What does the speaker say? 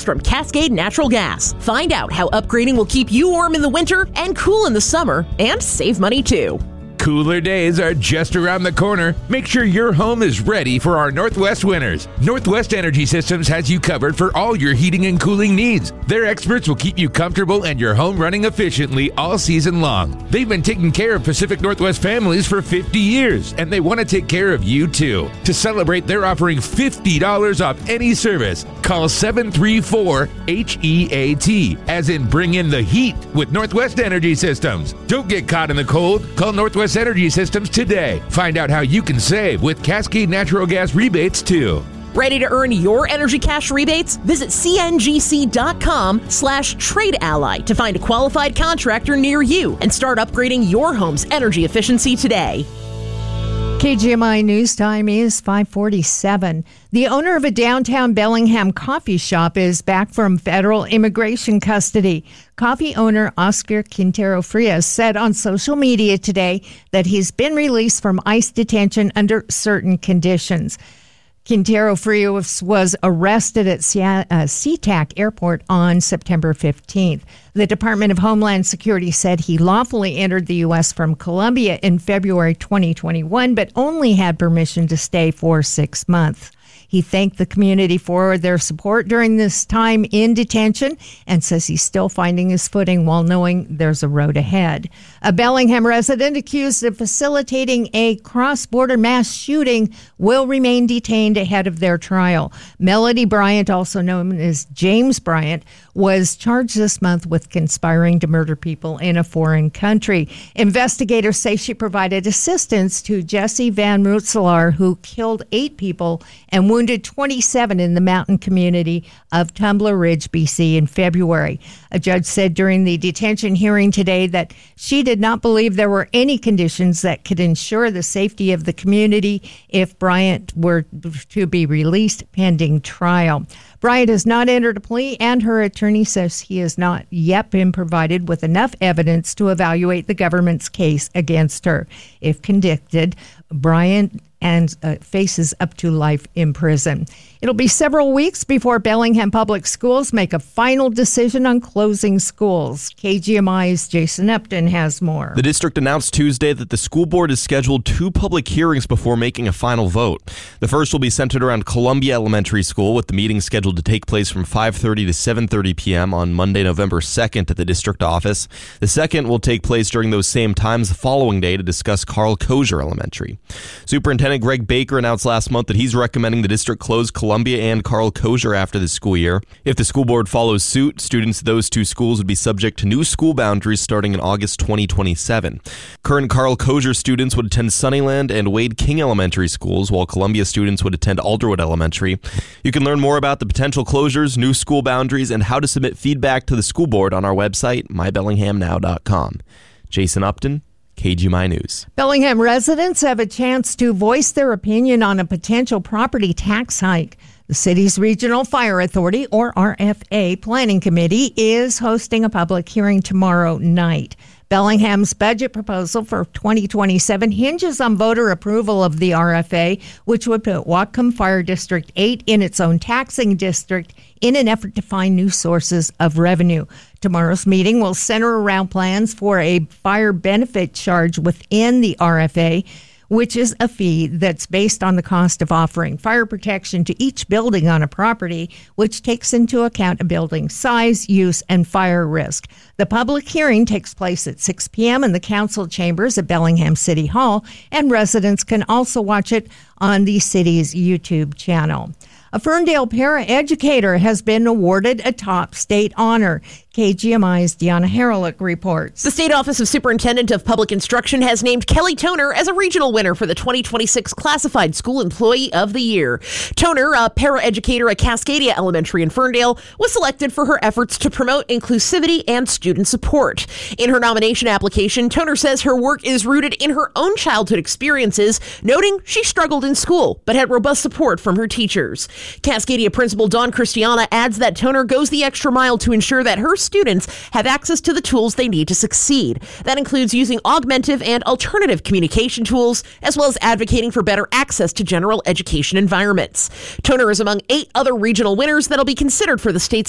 gas from Cascade Natural Gas. Find out how upgrading will keep you warm in the winter and cool in the summer, and save money too. Cooler days are just around the corner. Make sure your home is ready for our Northwest winters. Northwest Energy Systems has you covered for all your heating and cooling needs. Their experts will keep you comfortable and your home running efficiently all season long. They've been taking care of Pacific Northwest families for 50 years, and they want to take care of you too. To celebrate, they're offering $50 off any service. Call 734-HEAT, as in bring in the heat with Northwest Energy Systems. Don't get caught in the cold. Call Northwest Energy Systems today. Find out how you can save with Cascade Natural Gas rebates too. Ready to earn your Energy Cash rebates? Visit cngc.com/trade ally to find a qualified contractor near you and start upgrading your home's energy efficiency today. KGMI News Time is 5:47. The owner of a downtown Bellingham coffee shop is back from federal immigration custody. Coffee owner Oscar Quintero Frias said on social media today that he's been released from ICE detention under certain conditions. Quintero Frias was arrested at SeaTac Airport on September 15th. The Department of Homeland Security said he lawfully entered the U.S. from Colombia in February 2021, but only had permission to stay for 6 months. He thanked the community for their support during this time in detention and says he's still finding his footing while knowing there's a road ahead. A Bellingham resident accused of facilitating a cross-border mass shooting will remain detained ahead of their trial. Melody Bryant, also known as James Bryant, was charged this month with conspiring to murder people in a foreign country. Investigators say she provided assistance to Jesse Van Rootselaar, who killed 8 people and wounded 27 in the mountain community of Tumbler Ridge, BC in February. A judge said during the detention hearing today that she did not believe there were any conditions that could ensure the safety of the community if Bryant were to be released pending trial. Bryant has not entered a plea, and her attorney says he has not yet been provided with enough evidence to evaluate the government's case against her. If convicted, Bryant faces up to life in prison. It'll be several weeks before Bellingham Public Schools make a final decision on closing schools. KGMI's Jason Upton has more. The district announced Tuesday that the school board has scheduled 2 public hearings before making a final vote. The first will be centered around Columbia Elementary School, with the meeting scheduled to take place from 5:30 to 7:30 p.m. on Monday, November 2nd at the district office. The second will take place during those same times the following day to discuss Carl Koser Elementary. Superintendent Greg Baker announced last month that he's recommending the district close Columbia and Carl Koser after the school year. If the school board follows suit, students at those 2 schools would be subject to new school boundaries starting in August 2027. Current Carl Koser students would attend Sunnyland and Wade King Elementary schools, while Columbia students would attend Alderwood Elementary. You can learn more about the potential closures, new school boundaries, and how to submit feedback to the school board on our website, mybellinghamnow.com. Jason Upton, KGMI News. Bellingham residents have a chance to voice their opinion on a potential property tax hike. The city's Regional Fire Authority, or RFA, Planning Committee is hosting a public hearing tomorrow night. Bellingham's budget proposal for 2027 hinges on voter approval of the RFA, which would put Whatcom Fire District 8 in its own taxing district in an effort to find new sources of revenue. Tomorrow's meeting will center around plans for a fire benefit charge within the RFA, which is a fee that's based on the cost of offering fire protection to each building on a property, which takes into account a building's size, use, and fire risk. The public hearing takes place at 6 p.m. in the council chambers at Bellingham City Hall, and residents can also watch it on the city's YouTube channel. A Ferndale paraeducator has been awarded a top state honor. KGMI's Deanna Haralick reports. The State Office of Superintendent of Public Instruction has named Kelly Toner as a regional winner for the 2026 Classified School Employee of the Year. Toner, a paraeducator at Cascadia Elementary in Ferndale, was selected for her efforts to promote inclusivity and student support. In her nomination application, Toner says her work is rooted in her own childhood experiences, noting she struggled in school but had robust support from her teachers. Cascadia Principal Dawn Christiana adds that Toner goes the extra mile to ensure that her students have access to the tools they need to succeed. That includes using augmentative and alternative communication tools, as well as advocating for better access to general education environments. Toner is among 8 other regional winners that'll be considered for the state's